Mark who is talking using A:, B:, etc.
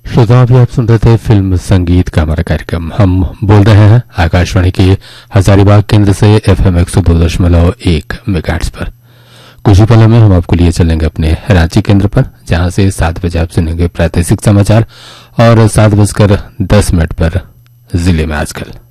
A: श्रोताओं, अभी आप सुन रहे थे फिल्म संगीत का हमारा कार्यक्रम। हम बोल रहे हैं आकाशवाणी के हजारीबाग केंद्र से FM 102.1 मेगाहर्ट्ज पर। कुछ ही पलों में हम आपको लिए चलेंगे अपने रांची केंद्र पर, जहां से 7 बजे आप सुनेंगे प्रादेशिक समाचार और 7:10 पर जिले में आजकल।